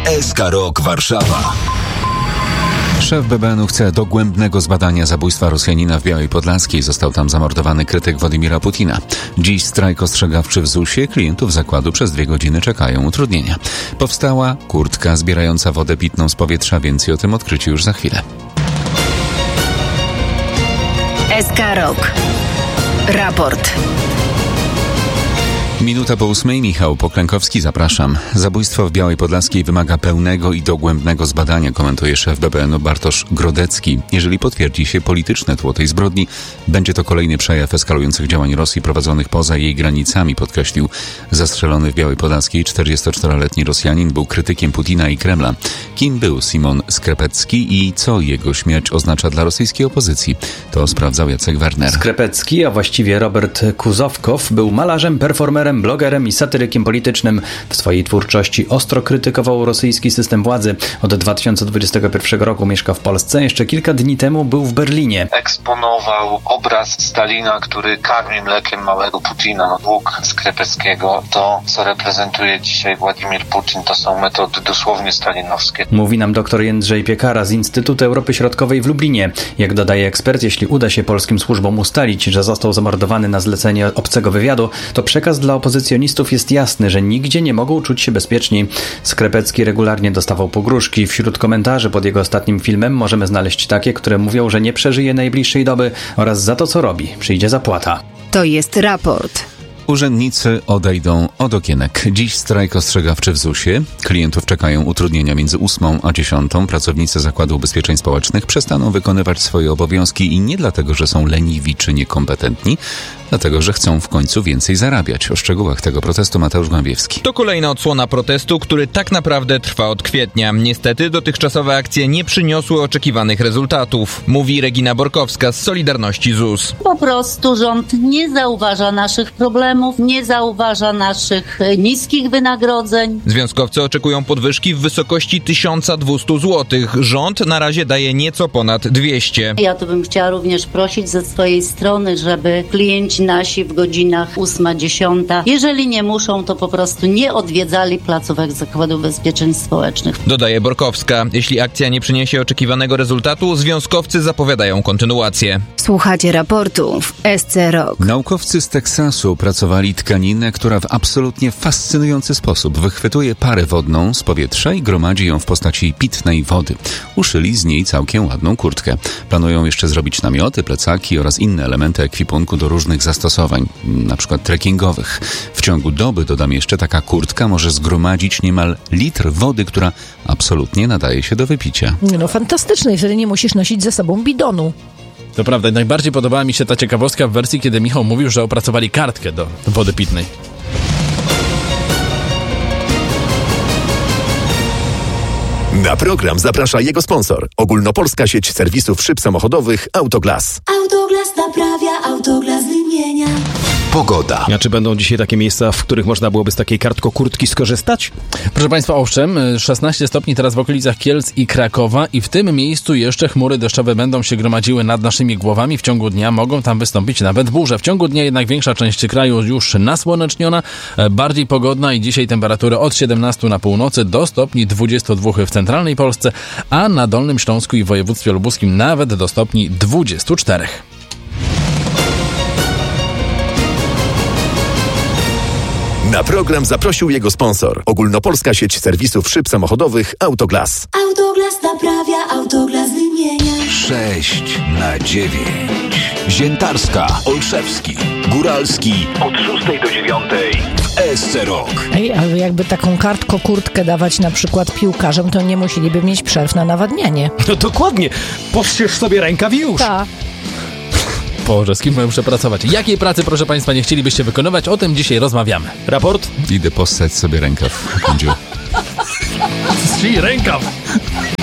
SK Rok Warszawa. Szef BBN-u chce dogłębnego zbadania zabójstwa Rosjanina w Białej Podlaskiej. Został tam zamordowany krytyk Władimira Putina. Dziś strajk ostrzegawczy w ZUS-ie. Klientów zakładu przez 2 godziny czekają utrudnienia. Powstała kurtka zbierająca wodę pitną z powietrza. Więcej o tym odkryciu już za chwilę. SK Rok. Raport. Minuta po 8. Michał Poklękowski, zapraszam. Zabójstwo w Białej Podlaskiej wymaga pełnego i dogłębnego zbadania, komentuje szef BBN-u Bartosz Grodecki. Jeżeli potwierdzi się polityczne tło tej zbrodni, będzie to kolejny przejaw eskalujących działań Rosji prowadzonych poza jej granicami, podkreślił. Zastrzelony w Białej Podlaskiej 44-letni Rosjanin był krytykiem Putina i Kremla. Kim był Simon Skrepecki i co jego śmierć oznacza dla rosyjskiej opozycji? To sprawdzał Jacek Werner. Skrepecki, a właściwie Robert Kuzowkow, był malarzem, performerem, blogerem i satyrykiem politycznym. W swojej twórczości ostro krytykował rosyjski system władzy. Od 2021 roku mieszka w Polsce. Jeszcze kilka dni temu był w Berlinie. Eksponował obraz Stalina, który karmi mlekiem małego Putina. Dług Skrepeckiego, to co reprezentuje dzisiaj Władimir Putin, to są metody dosłownie stalinowskie. Mówi nam dr Jędrzej Piekara z Instytutu Europy Środkowej w Lublinie. Jak dodaje ekspert, jeśli uda się polskim służbom ustalić, że został zamordowany na zlecenie obcego wywiadu, to przekaz dla opozycjonistów jest jasny, że nigdzie nie mogą czuć się bezpieczni. Skrepecki regularnie dostawał pogróżki. Wśród komentarzy pod jego ostatnim filmem możemy znaleźć takie, które mówią, że nie przeżyje najbliższej doby oraz za to, co robi, przyjdzie zapłata. To jest raport. Urzędnicy odejdą od okienek. Dziś strajk ostrzegawczy w ZUS-ie. Klientów czekają utrudnienia między 8 a 10. Pracownicy Zakładu Ubezpieczeń Społecznych przestaną wykonywać swoje obowiązki i nie dlatego, że są leniwi czy niekompetentni, dlatego, że chcą w końcu więcej zarabiać. O szczegółach tego protestu Mateusz Głębiewski. To kolejna odsłona protestu, który tak naprawdę trwa od kwietnia. Niestety dotychczasowe akcje nie przyniosły oczekiwanych rezultatów, mówi Regina Borkowska z Solidarności ZUS. Po prostu rząd nie zauważa naszych problemów, nie zauważa naszych niskich wynagrodzeń. Związkowcy oczekują podwyżki w wysokości 1200 zł. Rząd na razie daje nieco ponad 200. Ja tu bym chciała również prosić ze swojej strony, żeby klienci nasi w godzinach 8-10, jeżeli nie muszą, to po prostu nie odwiedzali placówek Zakładu Ubezpieczeń Społecznych. Dodaje Borkowska. Jeśli akcja nie przyniesie oczekiwanego rezultatu, związkowcy zapowiadają kontynuację. Słuchacie raportu w SC Rok. Naukowcy z Teksasu pracowali tkaninę, która w absolutnie fascynujący sposób wychwytuje parę wodną z powietrza i gromadzi ją w postaci pitnej wody. Uszyli z niej całkiem ładną kurtkę. Planują jeszcze zrobić namioty, plecaki oraz inne elementy ekwipunku do różnych zastosowań, na przykład trekkingowych. W ciągu doby, dodam jeszcze, taka kurtka może zgromadzić niemal litr wody, która absolutnie nadaje się do wypicia. No fantastyczne i wtedy nie musisz nosić ze sobą bidonu. To prawda, najbardziej podobała mi się ta ciekawostka w wersji, kiedy Michał mówił, że opracowali kartkę do wody pitnej. Na program zaprasza jego sponsor. Ogólnopolska sieć serwisów szyb samochodowych Autoglas. Autoglas naprawia, Autoglas wymienia. Pogoda. A czy będą dzisiaj takie miejsca, w których można byłoby z takiej kartkokurtki skorzystać? Proszę Państwa, owszem, 16 stopni teraz w okolicach Kielc i Krakowa i w tym miejscu jeszcze chmury deszczowe będą się gromadziły nad naszymi głowami. W ciągu dnia mogą tam wystąpić nawet burze. W ciągu dnia jednak większa część kraju już nasłoneczniona, bardziej pogodna i dzisiaj temperatury od 17 na północy do stopni 22 w centralnej Polsce, a na Dolnym Śląsku i w województwie lubuskim nawet do stopni 24. Na program zaprosił jego sponsor. Ogólnopolska sieć serwisów szyb samochodowych Autoglas. Autoglas naprawia, Autoglas wymienia. 6 na 9. Ziętarska, Olszewski, Góralski od 6 do 9 w SC Rok. Ej, ale jakby taką kartkokurtkę dawać na przykład piłkarzom, to nie musieliby mieć przerw na nawadnianie. No dokładnie. Poścież sobie rękaw i już. Tak. Boże, z kim muszę pracować? Jakiej pracy, proszę Państwa, nie chcielibyście wykonywać? O tym dzisiaj rozmawiamy. Raport? Idę postać sobie rękaw. Czyli rękaw.